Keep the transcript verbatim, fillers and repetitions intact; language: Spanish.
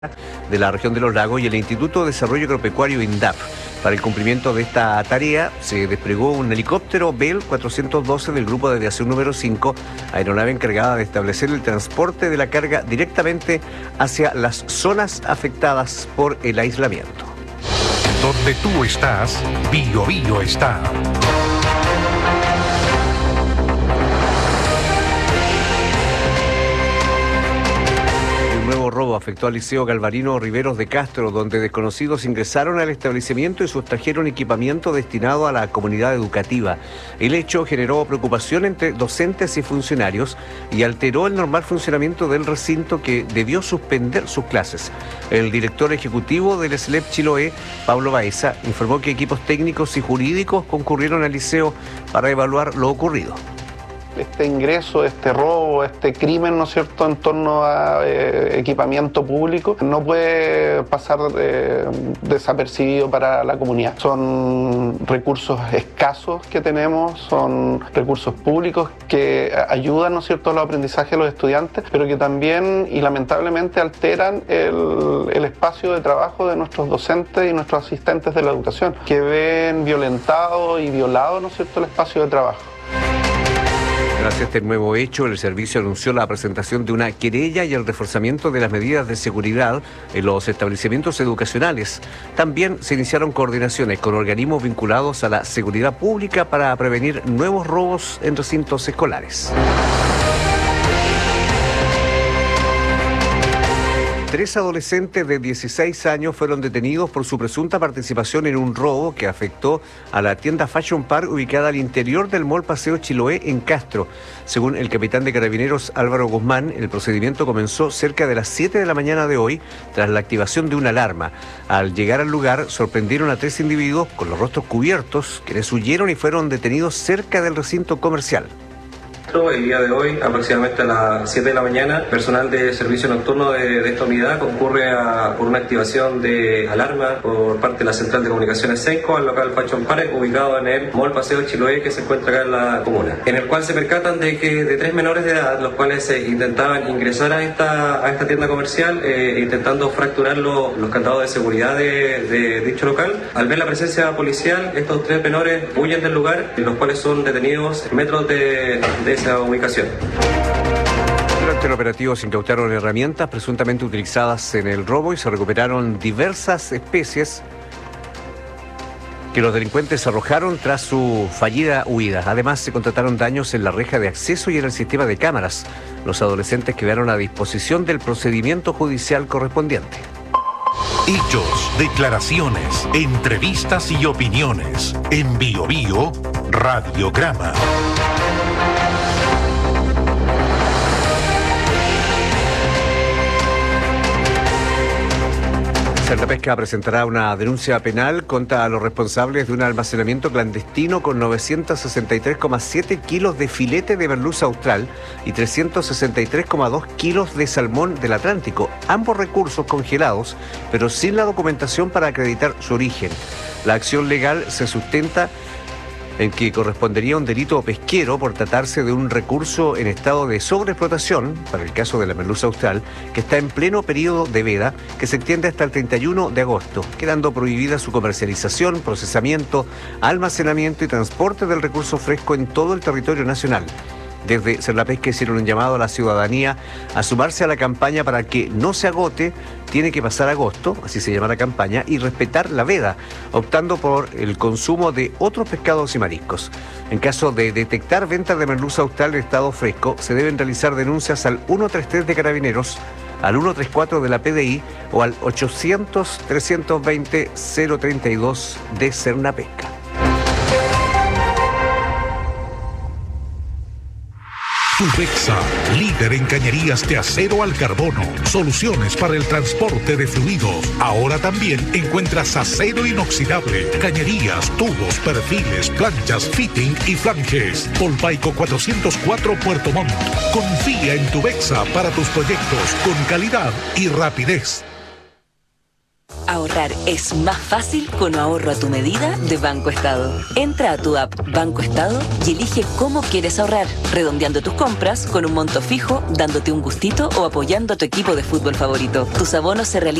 de la región de los lagos y el Instituto de Desarrollo Agropecuario INDAP. Para el cumplimiento de esta tarea se desplegó un helicóptero Bell cuatrocientos doce del Grupo de Aviación número cinco, aeronave encargada de establecer el transporte de la carga directamente hacia las zonas afectadas por el aislamiento. Donde tú estás, Bio Bio está. Robo afectó al Liceo Galvarino Riveros de Castro, donde desconocidos ingresaron al establecimiento y sustrajeron equipamiento destinado a la comunidad educativa. El hecho generó preocupación entre docentes y funcionarios y alteró el normal funcionamiento del recinto, que debió suspender sus clases. El director ejecutivo del S L E P Chiloé, Pablo Baeza, informó que equipos técnicos y jurídicos concurrieron al liceo para evaluar lo ocurrido. Este ingreso, este robo, este crimen, ¿no es cierto?, en torno a eh, equipamiento público, no puede pasar eh, desapercibido para la comunidad. Son recursos escasos que tenemos, son recursos públicos que ayudan, ¿no es cierto?, a los aprendizajes de los estudiantes, pero que también y lamentablemente alteran el, el espacio de trabajo de nuestros docentes y nuestros asistentes de la educación, que ven violentado y violado, ¿no es cierto?, el espacio de trabajo. Tras este nuevo hecho, el servicio anunció la presentación de una querella y el reforzamiento de las medidas de seguridad en los establecimientos educacionales. También se iniciaron coordinaciones con organismos vinculados a la seguridad pública para prevenir nuevos robos en recintos escolares. Tres adolescentes de dieciséis años fueron detenidos por su presunta participación en un robo que afectó a la tienda Fashion Park ubicada al interior del Mall Paseo Chiloé en Castro. Según el capitán de Carabineros Álvaro Guzmán, el procedimiento comenzó cerca de las siete de la mañana de hoy tras la activación de una alarma. Al llegar al lugar, sorprendieron a tres individuos con los rostros cubiertos, quienes huyeron y fueron detenidos cerca del recinto comercial. El día de hoy, aproximadamente a las siete de la mañana, personal de servicio nocturno de, de esta unidad concurre a, por una activación de alarma por parte de la Central de Comunicaciones SENCO al local Fashion Park, ubicado en el Mall Paseo Chiloé, que se encuentra acá en la comuna, en el cual se percatan de que de tres menores de edad, los cuales eh, intentaban ingresar a esta, a esta tienda comercial, eh, intentando fracturar lo, los candados de seguridad de, de dicho local. Al ver la presencia policial, estos tres menores huyen del lugar, los cuales son detenidos en metros de, de esa ubicación. Durante el operativo se incautaron herramientas presuntamente utilizadas en el robo y se recuperaron diversas especies que los delincuentes arrojaron tras su fallida huida. Además, se constataron daños en la reja de acceso y en el sistema de cámaras. Los adolescentes quedaron a disposición del procedimiento judicial correspondiente. Hechos, declaraciones, entrevistas y opiniones. En Bio Bio, Radiograma. La Pesca presentará una denuncia penal contra los responsables de un almacenamiento clandestino con novecientos sesenta y tres coma siete kilos de filete de merluza austral y trescientos sesenta y tres coma dos kilos de salmón del Atlántico, ambos recursos congelados, pero sin la documentación para acreditar su origen. La acción legal se sustenta en que correspondería un delito pesquero por tratarse de un recurso en estado de sobreexplotación, para el caso de la merluza austral, que está en pleno periodo de veda, que se extiende hasta el treinta y uno de agosto, quedando prohibida su comercialización, procesamiento, almacenamiento y transporte del recurso fresco en todo el territorio nacional. Desde Serlapesca hicieron un llamado a la ciudadanía a sumarse a la campaña para que no se agote. Tiene que pasar agosto, así se llama la campaña, y respetar la veda, optando por el consumo de otros pescados y mariscos. En caso de detectar ventas de merluza austral en estado fresco, se deben realizar denuncias al ciento treinta y tres de Carabineros, al ciento treinta y cuatro de la P D I o al ochocientos, trescientos veinte, cero treinta y dos de Serlapesca. Tubexa, líder en cañerías de acero al carbono, soluciones para el transporte de fluidos. Ahora también encuentras acero inoxidable, cañerías, tubos, perfiles, planchas, fitting y flanges. Polpaico cuatrocientos cuatro Puerto Montt. Confía en Tubexa para tus proyectos con calidad y rapidez. Ahorrar es más fácil con ahorro a tu medida de Banco Estado. Entra a tu app Banco Estado y elige cómo quieres ahorrar, redondeando tus compras con un monto fijo, dándote un gustito o apoyando a tu equipo de fútbol favorito. Tus abonos se realizan